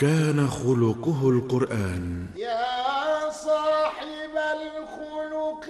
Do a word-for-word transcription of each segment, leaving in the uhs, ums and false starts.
كان خلقه القرآن. يا صاحب الخلق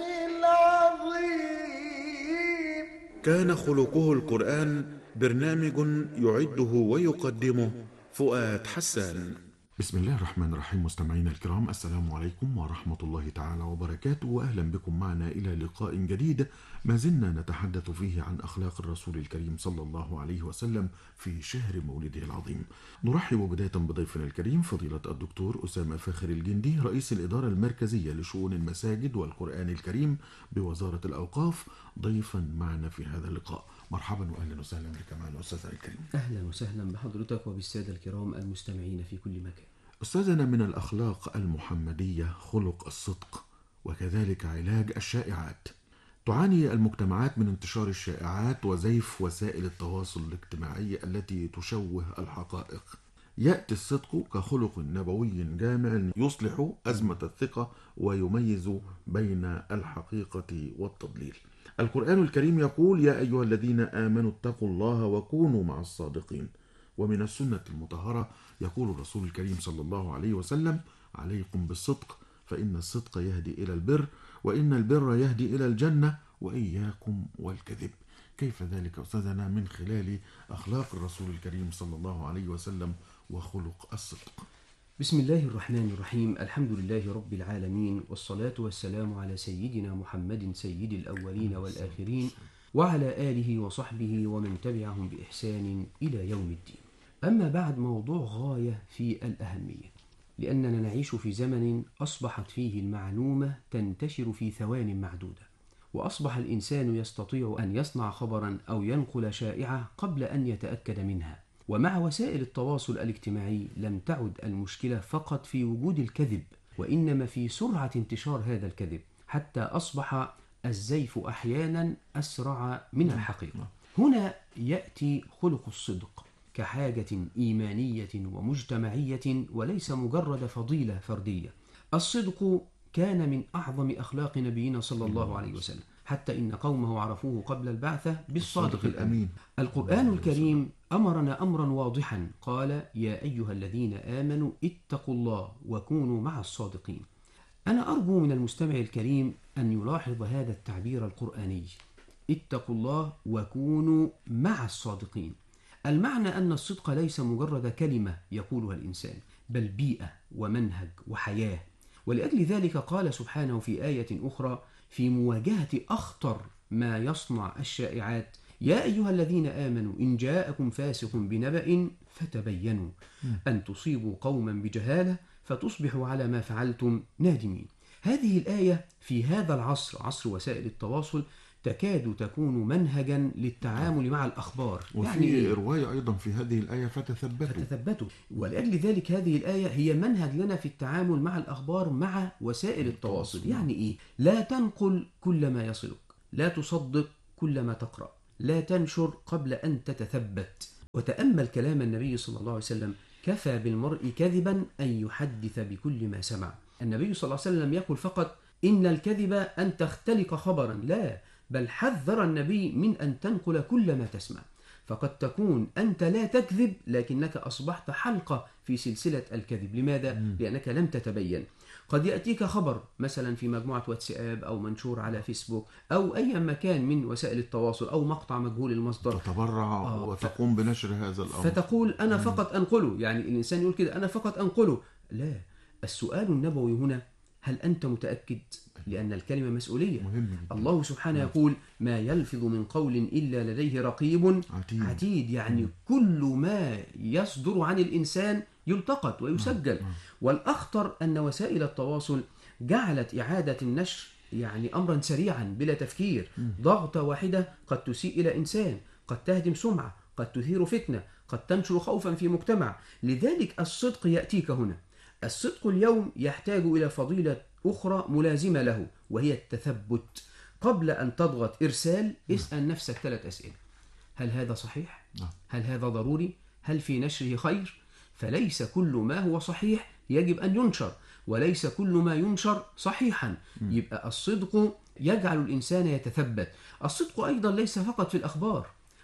العظيم. كان خلقه القرآن برنامج يعده ويقدمه فؤاد حسان. بسم الله الرحمن الرحيم. مستمعينا الكرام، السلام عليكم ورحمة الله تعالى وبركاته، وأهلا بكم معنا إلى لقاء جديد ما زلنا نتحدث فيه عن أخلاق الرسول الكريم صلى الله عليه وسلم في شهر مولده العظيم. نرحب بداية بضيفنا الكريم فضيلة الدكتور أسامة فاخر الجندي، رئيس الإدارة المركزية لشؤون المساجد والقرآن الكريم بوزارة الأوقاف، ضيفا معنا في هذا اللقاء. مرحبا واهلا وسهلا بك معنا استاذنا الكريم. اهلا وسهلا بحضرتك وبالساده الكرام المستمعين في كل مكان. استاذنا، من الاخلاق المحمديه خلق الصدق وكذلك علاج الشائعات. تعاني المجتمعات من انتشار الشائعات وزيف وسائل التواصل الاجتماعي التي تشوه الحقائق. ياتي الصدق كخلق نبوي جامع يصلح ازمه الثقه ويميز بين الحقيقه والتضليل. القرآن الكريم يقول: يا أيها الذين آمنوا اتقوا الله وكونوا مع الصادقين. ومن السنة المطهرة يقول الرسول الكريم صلى الله عليه وسلم: عليكم بالصدق فإن الصدق يهدي إلى البر، وإن البر يهدي إلى الجنة، وإياكم والكذب. كيف ذلك أستاذنا من خلال أخلاق الرسول الكريم صلى الله عليه وسلم وخلق الصدق؟ بسم الله الرحمن الرحيم. الحمد لله رب العالمين، والصلاة والسلام على سيدنا محمد سيد الأولين والآخرين، وعلى آله وصحبه ومن تبعهم بإحسان إلى يوم الدين. أما بعد، موضوع غاية في الأهمية، لأننا نعيش في زمن أصبحت فيه المعلومة تنتشر في ثوان معدودة، وأصبح الإنسان يستطيع أن يصنع خبرا أو ينقل شائعة قبل أن يتأكد منها. ومع وسائل التواصل الاجتماعي لم تعد المشكلة فقط في وجود الكذب، وإنما في سرعة انتشار هذا الكذب، حتى أصبح الزيف أحيانا أسرع من الحقيقة. هنا يأتي خلق الصدق كحاجة إيمانية ومجتمعية، وليس مجرد فضيلة فردية. الصدق كان من أعظم أخلاق نبينا صلى الله عليه وسلم، حتى إن قومه عرفوه قبل البعثة بالصادق الأمين. القرآن الكريم أمرنا أمرا واضحا، قال: يا أيها الذين آمنوا اتقوا الله وكونوا مع الصادقين. أنا أرجو من المستمع الكريم أن يلاحظ هذا التعبير القرآني: اتقوا الله وكونوا مع الصادقين. المعنى أن الصدق ليس مجرد كلمة يقولها الإنسان، بل بيئة ومنهج وحياة. ولأجل ذلك قال سبحانه في آية أخرى في مواجهة أخطر ما يصنع الشائعات: يا أيها الذين آمنوا إن جاءكم فاسق بنبأ فتبينوا أن تصيبوا قوما بجهالة فتصبحوا على ما فعلتم نادمين. هذه الآية في هذا العصر، عصر وسائل التواصل، تكاد تكون منهجا للتعامل مع الأخبار. وفي يعني إيه؟ رواية أيضا في هذه الآية: فتثبتوا. فتثبتوا. ولأجل ذلك هذه الآية هي منهج لنا في التعامل مع الأخبار مع وسائل التواصل. يعني إيه؟ لا تنقل كل ما يصلك، لا تصدق كل ما تقرأ، لا تنشر قبل أن تتثبت. وتأمل كلام النبي صلى الله عليه وسلم: كفى بالمرء كذبا أن يحدث بكل ما سمع. النبي صلى الله عليه وسلم يقول فقط إن الكذب أن تختلق خبرا، لا، بل حذر النبي من أن تنقل كل ما تسمع. فقد تكون أنت لا تكذب، لكنك أصبحت حلقة في سلسلة الكذب. لماذا؟ م. لأنك لم تتبين. قد يأتيك خبر مثلا في مجموعة واتساب أو منشور على فيسبوك أو أي مكان من وسائل التواصل، أو مقطع مجهول المصدر، تتبرع آه وتقوم ف... بنشر هذا الأمر، فتقول أنا فقط أنقله. يعني الإنسان يقول كده: أنا فقط أنقله. لا، السؤال النبوي هنا: هل أنت متأكد؟ لأن الكلمة مسؤولية. الله سبحانه يقول: ما يلفظ من قول إلا لديه رقيب عتيد, عتيد. يعني كل ما يصدر عن الإنسان يلتقط ويسجل. والأخطر أن وسائل التواصل جعلت إعادة النشر يعني أمرا سريعا بلا تفكير. ضغطة واحدة قد تسيء إلى إنسان، قد تهدم سمعة، قد تثير فتنة، قد تنشر خوفا في مجتمع. لذلك الصدق يأتيك هنا. الصدق اليوم يحتاج إلى فضيلة أخرى ملازمة له، وهي التثبت. قبل أن تضغط إرسال اسأل نفسك ثلاث أسئلة: هل هذا صحيح؟ هل هذا ضروري؟ هل في نشره خير؟ فليس كل ما هو صحيح يجب أن ينشر، وليس كل ما ينشر صحيحا. يبقى الصدق يجعل الإنسان يتثبت. الصدق أيضا ليس فقط في الأخبار،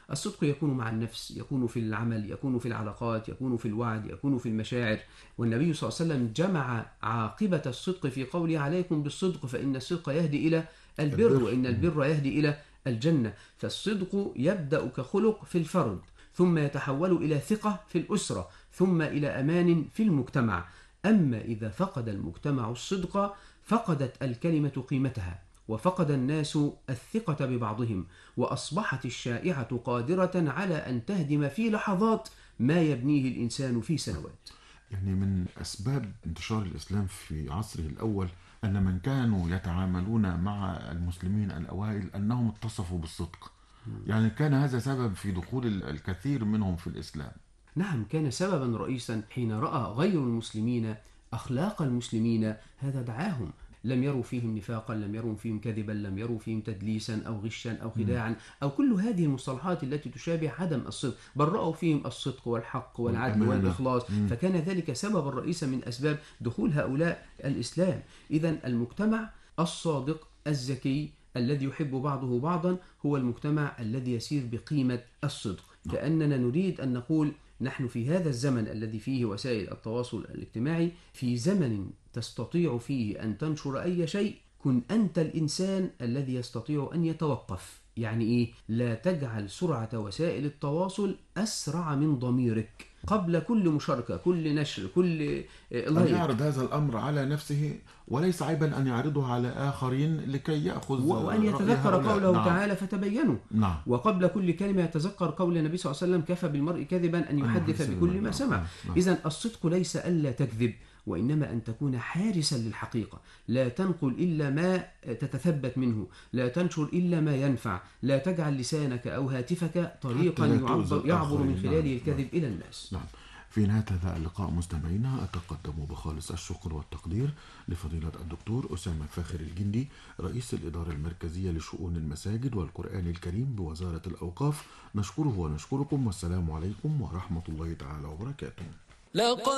الصدق يكون مع النفس، يكون في العمل، يكون في العلاقات، يكون في الوعد، يكون في المشاعر. والنبي صلى الله عليه وسلم جمع عاقبة الصدق في قوله عليكم بالصدق فإن الصدق يهدي إلى البر البر. وإن البر يهدي إلى الجنة. فالصدق يبدأ كخلق في الفرد، ثم يتحول إلى ثقة في الأسرة، ثم إلى أمان في المجتمع. أما إذا فقد المجتمع الصدق فقدت الكلمة قيمتها، وفقد الناس الثقة ببعضهم، وأصبحت الشائعة قادرة على أن تهدم في لحظات ما يبنيه الإنسان في سنوات. يعني من أسباب انتشار الإسلام في عصره الأول أن من كانوا يتعاملون مع المسلمين الأوائل أنهم اتصفوا بالصدق، يعني كان هذا سبب في دخول الكثير منهم في الإسلام. نعم، كان سببا رئيسا. حين رأى غير المسلمين أخلاق المسلمين هذا دعاهم، لم يروا فيهم نفاقا، لم يروا فيهم كذبا، لم يروا فيهم تدليسا أو غشا أو خداعا أو كل هذه المصطلحات التي تشابه عدم الصدق، بل رأوا فيهم الصدق والحق والعدل والأمانة. والإخلاص. مم. فكان ذلك سببا رئيسا من أسباب دخول هؤلاء الإسلام. إذن المجتمع الصادق الذكي الذي يحب بعضه بعضا هو المجتمع الذي يسير بقيمة الصدق. كأننا نريد أن نقول نحن في هذا الزمن الذي فيه وسائل التواصل الاجتماعي، في زمن تستطيع فيه أن تنشر أي شيء، كن أنت الإنسان الذي يستطيع أن يتوقف. يعني إيه؟ لا تجعل سرعة وسائل التواصل أسرع من ضميرك. قبل كل مشاركة، كل نشر، كل أن لايك، يعرض هذا الأمر على نفسه، وليس عيبا أن يعرضه على آخرين لكي يأخذ وأن رأي يتذكر هؤلاء. قوله نعم. تعالى فتبينوا. نعم. وقبل كل كلمة يتذكر قول النبي صلى الله عليه وسلم كفى بالمرء كذبا أن يحدث يحدث بكل بما- ما سمع. نعم. نعم. إذن الصدق ليس ألا تكذب، وإنما أن تكون حارسا للحقيقة. لا تنقل إلا ما تتثبت منه، لا تنشر إلا ما ينفع، لا تجعل لسانك أو هاتفك طريقا حتى لا يعبر, تؤذي يعبر من الآخرين. خلاله نعم. الكذب نعم. إلى الناس. نعم. في نهاية هذا اللقاء مستمعينا أتقدم بخالص الشكر والتقدير لفضيلة الدكتور أسامة فاخر الجندي، رئيس الإدارة المركزية لشؤون المساجد والقرآن الكريم بوزارة الأوقاف. نشكره ونشكركم، والسلام عليكم ورحمة الله تعالى وبركاته. لقد